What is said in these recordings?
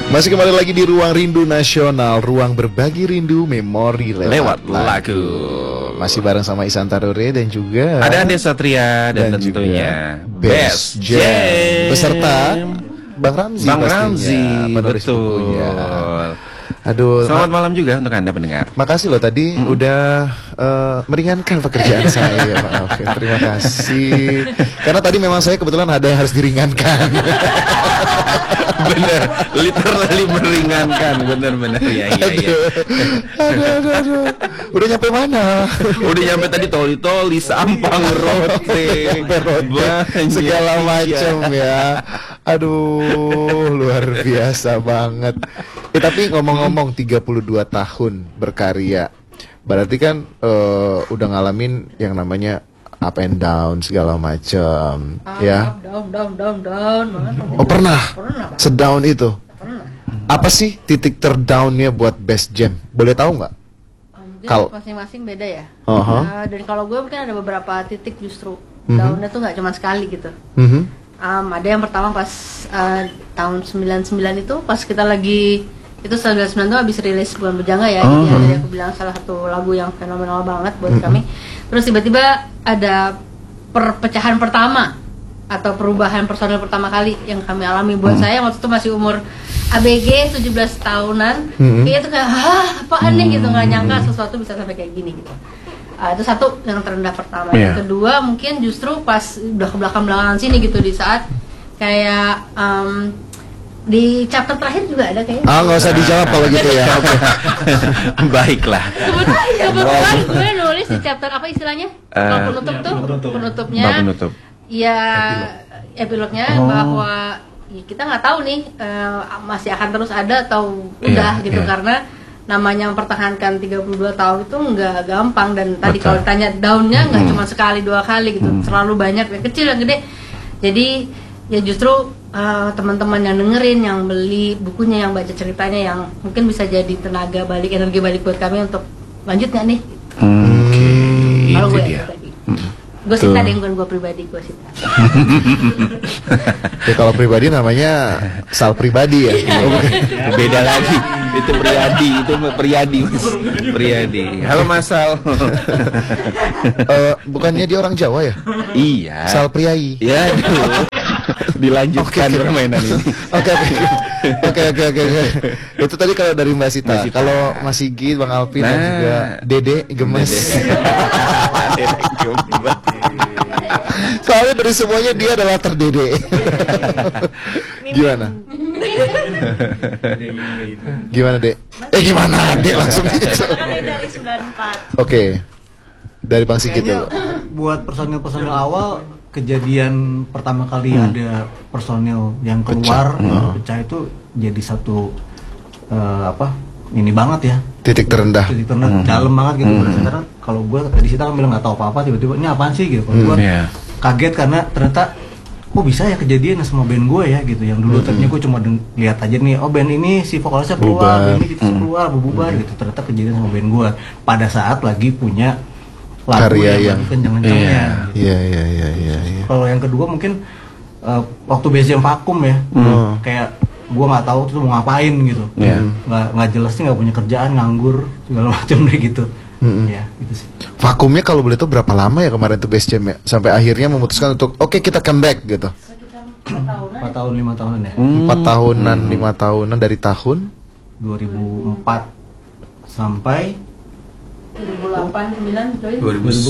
Masih kembali lagi di Ruang Rindu Nasional, ruang berbagi rindu memori lewat lagu. Masih bareng sama Isan Tarore dan juga ada Ande Satria dan tentunya Best Jam beserta Bang Ramzi. Bang Ramzi, betul. Aduh, selamat malam juga untuk Anda pendengar. Makasih loh tadi udah meringankan pekerjaan saya, Pak Alvin. Terima kasih. Karena tadi memang saya kebetulan ada yang harus diringankan. Bener, literally meringankan, bener-bener ya. Aduh. Udah nyampe mana? Udah nyampe tadi toli-toli, Sampang, Rote, segala macam ya. Aduh, luar biasa banget. Tapi ngomong-ngomong 32 tahun berkarya, berarti kan udah ngalamin yang namanya up and down segala macam, ya. Down banget. Oh pernah? Sedown itu? Pernah. Apa sih titik terdownnya buat Best Jam? Boleh tahu nggak? Kalau masing-masing beda ya. Dan kalau gue mungkin ada beberapa titik justru downnya tuh nggak cuma sekali gitu. Ada yang pertama pas tahun 99 itu pas kita lagi itu 99 itu habis rilis Bukan Bujangga ya. Jadi yang tadi aku bilang salah satu lagu yang fenomenal banget buat kami. Terus tiba-tiba ada perpecahan pertama atau perubahan personil pertama kali yang kami alami. Buat saya waktu itu masih umur ABG 17 tahunan. Kayaknya tuh kayak apaan nih gitu, nggak nyangka sesuatu bisa sampai kayak gini gitu. Itu satu yang terendah pertama. Yang kedua mungkin justru pas udah ke belakang-belakangan sini gitu, di saat kayak di chapter terakhir juga ada kayaknya. Nggak usah dijawab kalau gitu ya. Baiklah. Kebetulan gue nulis di chapter apa istilahnya? Kalau penutup tuh penutupnya. Penutup. Ya epilognya bahwa ya kita nggak tahu nih masih akan terus ada atau udah gitu karena namanya mempertahankan 32 tahun itu nggak gampang. Dan tadi kalau ditanya daunnya nggak cuma sekali dua kali gitu, terlalu banyak, yang kecil yang gede. Jadi ya justru teman-teman yang dengerin, yang beli bukunya, yang baca ceritanya, yang mungkin bisa jadi tenaga balik, energi balik buat kami untuk lanjut nggak nih? Kalau gue pribadi, gue Sita deh, bukan gue pribadi, gue Sita. Ya, kalau pribadi namanya Sal pribadi ya. Beda lagi. Itu Priyadi. Halo Mas Sal. Bukannya dia orang Jawa ya? Iya. Sal Priayi. Ya, dilanjutkan permainan ini. Oke. Itu tadi kalau dari Mbak Sita. Kalau Mas Sigit, Bang Alvin dan juga Dede Gemes. Soalnya dari semuanya dia adalah terdede. Gimana? Gimana Dek? Gimana Dek langsung gitu. Dari 94. Oke. Dari Bang Sigit dulu. Buat personil awal, kejadian pertama kali ada personil yang keluar pecah itu jadi satu ini banget ya, titik terendah dalam banget gitu. Karena kalau gue tadi sih kan bilang nggak tahu apa-apa, tiba-tiba ini apaan sih gitu. Kalau gue kaget karena ternyata kok bisa ya kejadian sama band gue ya gitu. Yang dulu tadinya gue cuma lihat aja nih, band ini si vokalisnya keluar, band ini gitu keluar, bubar gitu. Ternyata kejadian sama band gue pada saat lagi punya lagu karya yang kenceng-kencengnya. Iya. Kalau yang kedua mungkin waktu Best Jam vakum ya, kayak gue nggak tahu tuh mau ngapain gitu, nggak jelas sih, nggak punya kerjaan, nganggur segala macam deh gitu. Ya gitu sih. Vakumnya kalau boleh tahu berapa lama ya kemarin tuh Best Jam ya, sampai akhirnya memutuskan untuk oke, kita comeback gitu. 4 tahun 5 tahunan ya. 4 tahunan 5 tahunan dari tahun 2004 sampai 2008, 2009,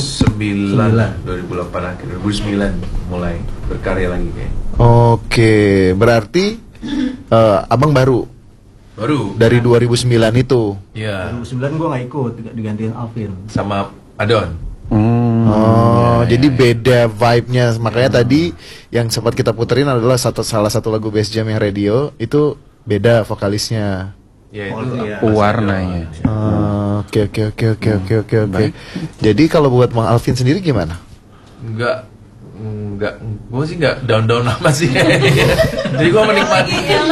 2008 akhir, 2009 mulai berkarya lagi kayak. Oke, berarti abang baru dari 2009 itu. Iya. 2009 gue nggak ikut, digantiin Alvin sama Adon. Jadi beda vibe-nya. Makanya tadi yang sempat kita puterin adalah salah satu lagu Best Jam yang radio itu beda vokalisnya. Ya, itu warnanya. Oke. Jadi kalau buat Bang Alvin sendiri gimana? Enggak, gue sih enggak down amat sih. Jadi gue menikmati.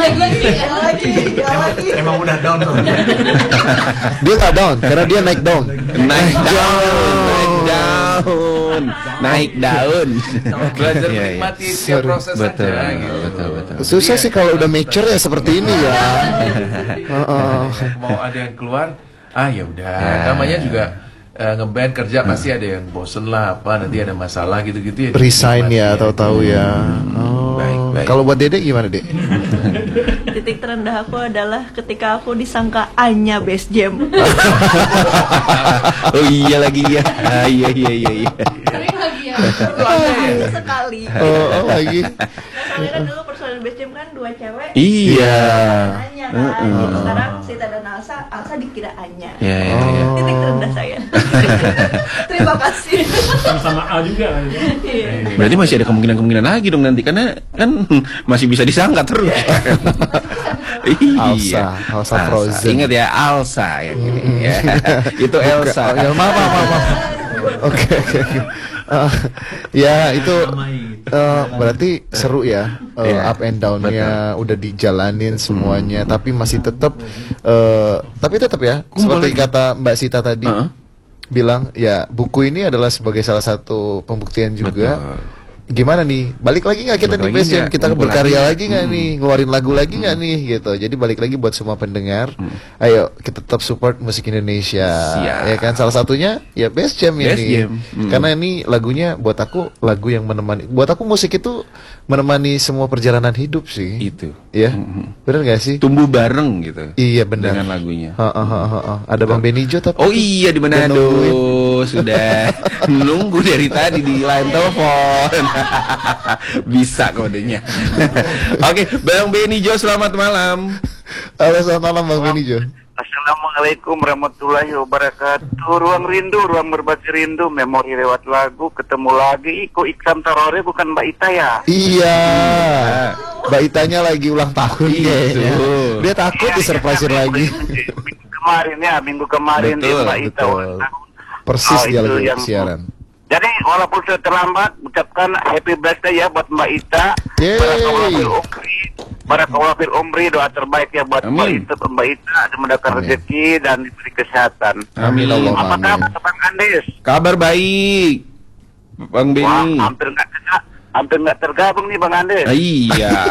Emang udah down tuh. Dia nggak down karena dia naik down. Naik down. naik daun. Belajar Iya, iya. menikmati tiap proses Betul, aja gitu. betul. Susah sih kalau udah mature ya seperti ini ya. Mau ada yang keluar, ya udah. Namanya juga ngeband kerja pasti ada yang bosen lah apa, nanti ada masalah gitu-gitu ya. Resign dinikmati ya, tahu-tahu ya. Oh. Baik. Kalau buat Dede gimana, Dek? Titik terendah aku adalah ketika aku disangka Anya Best Jam. Oh iya lagi ya. Iya. Sering lagi ya. Sekali. Oh, lagi. Soalnya kan dulu personil Best Jam kan 2 cewek. Iya. Anya kan. Gitu. Sekarang Sita dan Alsa dikira Anya. Iya. Titik terendah saya. Terima kasih. Sama A juga kan. Iya. Berarti masih ada kemungkinan lagi dong nanti karena kan masih bisa disangka terus. Alsa Frozen. Ingat ya Alsa yang ini ya. Itu Elsa. Ya, maaf. Oke. Ya itu berarti seru ya, up and down-nya udah dijalanin semuanya, tapi masih tetap ya seperti kata Mbak Sita tadi bilang ya, buku ini adalah sebagai salah satu pembuktian juga. Gimana nih, balik lagi nggak kita di Best Jam, kita berkarya lagi nggak nih, ngeluarin lagu lagi nggak nih gitu. Jadi balik lagi buat semua pendengar, ayo kita tetap support musik Indonesia. Ya kan, salah satunya ya Best Jam ini. Karena ini lagunya buat aku lagu yang menemani, buat aku musik itu menemani semua perjalanan hidup sih. Itu ya, benar nggak sih? tumbuh bareng gitu. Iya benar. Dengan lagunya. Ada Bang Benijo tapi. Oh iya di Manado sudah nunggu dari tadi di line telepon. Bisa kodenya. Oke, Bang Benijo selamat malam. Halo, selamat malam Bang Benijo. Assalamualaikum warahmatullahi wabarakatuh. Ruang rindu, ruang berbagi rindu, memori lewat lagu, ketemu lagi. Iko Iksan Tarore bukan Mbak Ita ya? Iya. Mbak Itanya lagi ulang tahun kayaknya. Dia takut disurprisein lagi. Minggu kemarin dia Mbak Ita ulang tahun. Persis dia lagi yang siaran. Jadi walaupun sudah terlambat, ucapkan happy birthday ya buat Mbak Ita. Barakallahu fil umri, doa terbaik ya buat Mbak Ita, dimudahkan rezeki dan diberi kesehatan. Amin. Apa kabar Bang Andes? Kabar baik, Bang Beni. Wah, hampir nggak tergabung nih Bang Andes. Iya.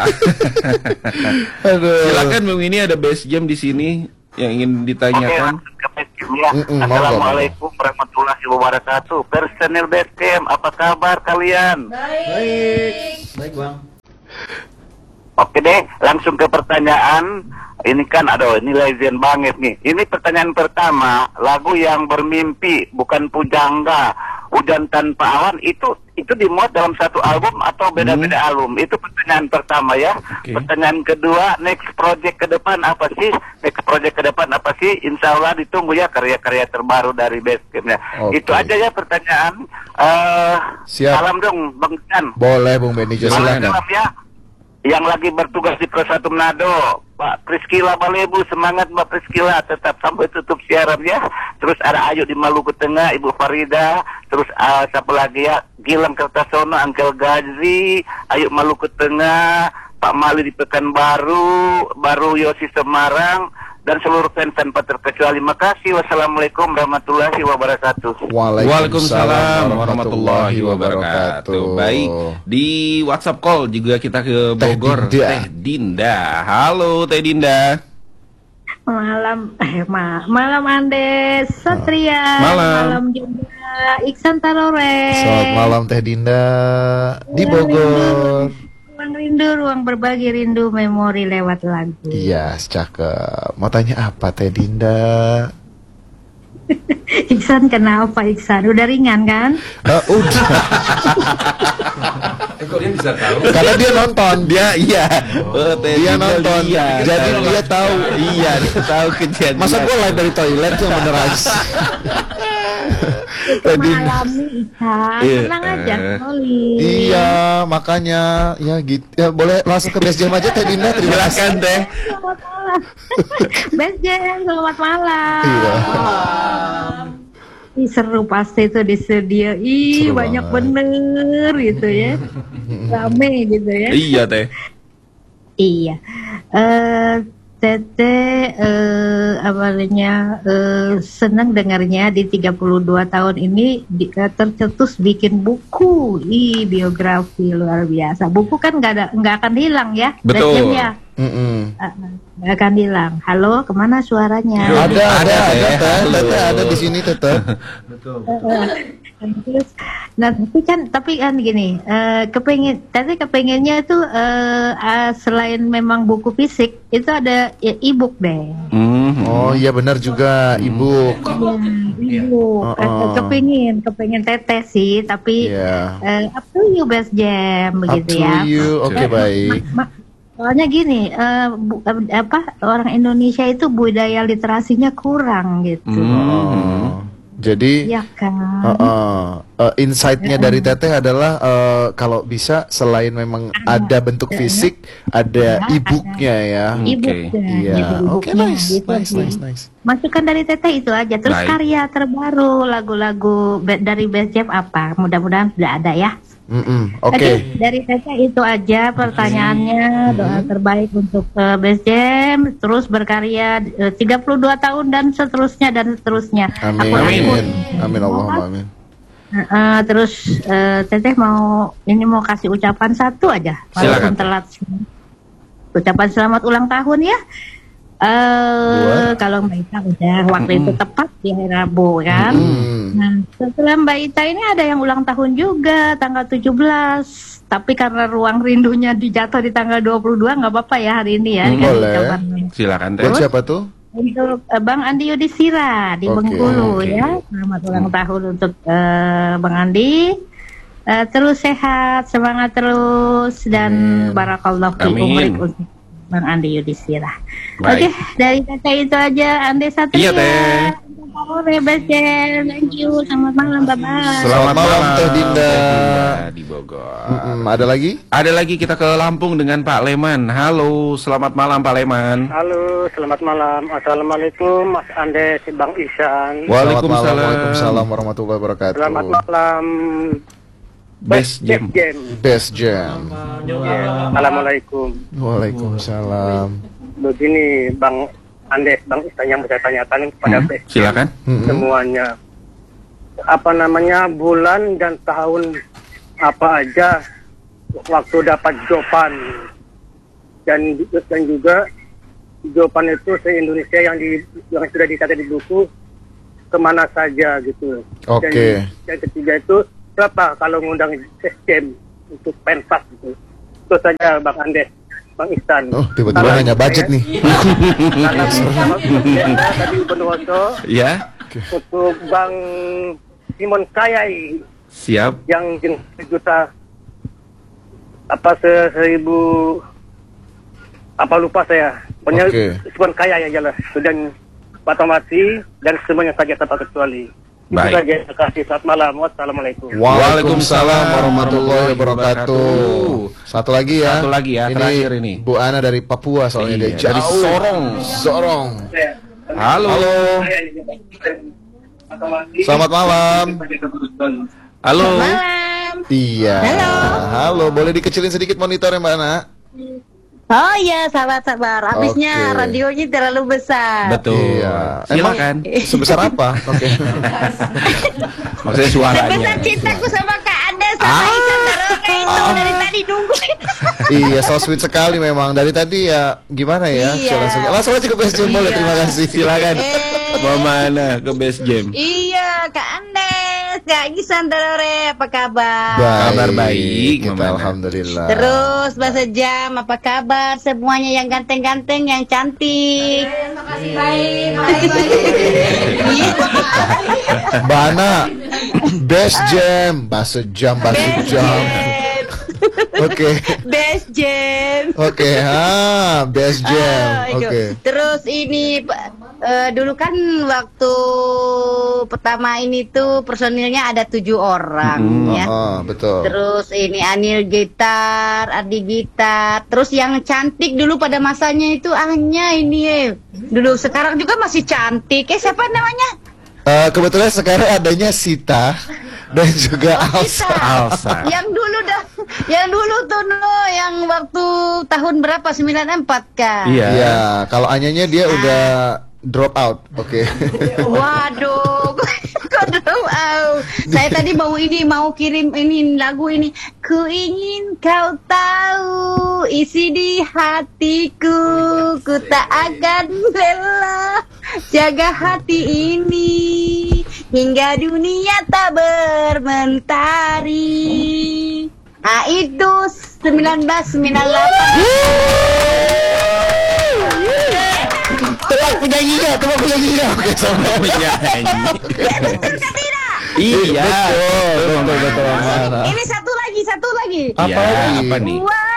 Silakan Bang, ini ada Best Jam di sini yang ingin ditanyakan. Assalamualaikum warahmatullahi wabarakatuh. Personil Best Jam, apa kabar kalian? Baik Bang. Oke deh, langsung ke pertanyaan. Ini kan, ini legend banget nih. Ini pertanyaan pertama, lagu yang bermimpi, bukan pujangga, hujan tanpa awan, itu dimuat dalam satu album atau beda-beda album? Itu pertanyaan pertama ya. Pertanyaan kedua, next project ke depan apa sih? Insya Allah ditunggu ya karya-karya terbaru dari Best Jam ya. Itu aja ya pertanyaan. Salam dong Bang Jan. Boleh Bung Benijo, silakan. Salam ya. Yang lagi bertugas di Pro 1 Manado, Mbak Priskila Balebu, semangat Mbak Priskila, tetap sampai tutup siaran ya. Terus ada Ayu di Maluku Tengah, Ibu Farida, terus siapa lagi ya, Gilang Kertasono, Angkel Gazi, Ayu Maluku Tengah, Pak Mali di Pekanbaru, Baru Yosi Semarang, dan seluruh fans tanpa terkecuali. Makasih. Wassalamualaikum warahmatullahi wabarakatuh. Waalaikumsalam warahmatullahi wabarakatuh. Baik, di WhatsApp call juga kita ke Bogor. Teh Dinda. Halo Teh Dinda. Malam Andes Satria. Malam juga Iksan Tarore. Selamat malam Teh Dinda di Bogor. Ruang rindu, ruang berbagi rindu, memori lewat lagu. Iya, cakep. Mau tanya apa Teh Dinda? Iksan kenapa Iksan? Udah ringan kan? Udah. Kok dia bisa tahu? Karena dia nonton. Dia Dia nonton. Jadi dia tahu. Iya, dia tahu kejadian. Masa gue live dari toilet tuh beneran. Mengalami Iksan, tenang aja, Oli. Iya, makanya ya gitu. Ya boleh langsung ke Best Jam aja Teh Dinda. Terima kasih Teh. Selamat malam. Best Jam, selamat malam. Iya. Seru pasti itu di studio. Seru Banyak banget. bener gitu ya. Rame gitu ya. Iya Teh. Iya. Tete senang dengarnya di 32 tahun ini tercetus bikin buku, biografi luar biasa. Buku kan nggak akan hilang ya, betul. Nggak akan hilang. Halo, kemana suaranya? Ada di sini Tete. Betul. Nah tapi kan gini, kepengennya itu selain memang buku fisik itu ada e-book deh. Oh iya benar juga e-book. E-book. Kepengin Teteh sih, tapi up to you Best Jam begitu ya. Up to you, oke baik. Soalnya gini, orang Indonesia itu budaya literasinya kurang gitu. Jadi ya kan? insight-nya dari Teteh adalah kalau bisa selain memang ada bentuk fisik, ada e-booknya ya. E-booknya. Oke, nice. Masukan dari Teteh itu aja. Terus karya terbaru, lagu-lagu dari Best Jam apa? Mudah-mudahan sudah ada ya. Oke. Dari Teteh itu aja pertanyaannya. Doa terbaik untuk Best Jam, terus berkarya 32 tahun dan seterusnya. Amin Allahumma amin. Terus Teteh mau kasih ucapan satu aja, walaupun telat. Ucapan selamat ulang tahun ya. Kalau Mbak Ita udah waktu itu tepat di hari Rabu kan. Nah, setelah Mbak Ita ini ada yang ulang tahun juga tanggal 17. Tapi karena ruang rindunya dijatuh di tanggal 22 nggak apa-apa ya hari ini ya. Boleh. Silakan Teh. Siapa tuh? Untuk Bang Andi Yudhistira di Bengkulu ya. Selamat ulang tahun untuk Bang Andi. Terus sehat, semangat terus dan barakallahu fi umrik untuk Bang Andi Yudhistira. Oke, dari Teteh itu aja. Andi Satria. Iya Teh. Best Jam. Thank you. Selamat malam, bye-bye. Selamat malam Teh Dinda di Bogor. Ada lagi? Ada lagi, kita ke Lampung dengan Pak Leman. Halo, selamat malam Pak Leman. Halo, selamat malam. Assalamualaikum Mas Andes, Bang Isan. Waalaikumsalam warahmatullahi wabarakatuh. Selamat malam. Best Jam. Assalamualaikum. Waalaikumsalam. Begini Bang Andes, Bang Isan yang saya tanyakan kepada Best Jam. Silakan. Semuanya. Apa namanya, bulan dan tahun apa aja waktu dapat jawaban dan juga jawaban itu se-Indonesia yang sudah dicatat di buku kemana saja gitu. Oke. Dan ketiga itu berapa kalau ngundang Best Jam untuk pentas gitu. Itu saja Bang Andes, Bang Ihsan. Oh, tiba-tiba nanya budget nih. Tadi Bondowoso. Ya. Untuk Bang Simon Kayai. Siap. Yang juta apa 1000 apa lupa saya. Pokoknya Simon Kayai ya jelas. Dan Batamasi dan semuanya saja tanpa kecuali. Baik. Itu saja. Terima kasih. Selamat malam. Wassalamualaikum. Waalaikumsalam warahmatullahi wabarakatuh. Satu lagi ya. Terakhir ini. Bu Ana dari Papua soalnya dia dari Sorong. Halo. Selamat malam. Halo. Malam. Iya. Halo. Boleh dikecilin sedikit monitornya Mbak Ana? Oh iya, sabar. Habisnya radionya terlalu besar. Betul. Iya. Silakan. Sebesar apa? Oke. Maksudnya suaranya. Sebesar cintaku sama Kak Anda sama Isan Taroke itu dari tadi nunggu. Iya, so sweet sekali memang. Dari tadi ya gimana ya? Iya. Langsung aja ke Best Jam boleh. Terima kasih. Silakan. Mau mana ke Best Jam? Iya, Kak Andes, Kak Isan Taroke, apa kabar? Kabar baik, kita alhamdulillah. Terus Bahasa Jam, apa kabar? Semuanya yang ganteng-ganteng, yang cantik. Makasih, baik. Bana, Best Jam, Bahasa Jam. Oke. Best Jam. Oke, Best Jam. Oke. Terus ini dulu kan waktu pertama ini tuh personilnya ada 7 orang ya. Betul. Terus ini Anil gitar, Adi gitar. Terus yang cantik dulu pada masanya itu Anya ini. Dulu sekarang juga masih cantik. Siapa namanya? Kebetulan sekarang adanya Sita dan juga Alsa. Yang dulu dah Yang dulu tuh yang waktu tahun berapa 94 kan? Iya, kalau Anyanya dia udah drop out. Oke. Waduh, kok drop out? Saya tadi mau kirim ini lagu ini. Ku ingin kau tahu isi di hatiku, ku tak akan rela jaga hati ini hingga dunia tak bermentari. Ah, itu 1998. Tebak penyanyinya. Oke, sama penyanyi. Iya, betul. Ini satu lagi. Apa lagi? Apa nih?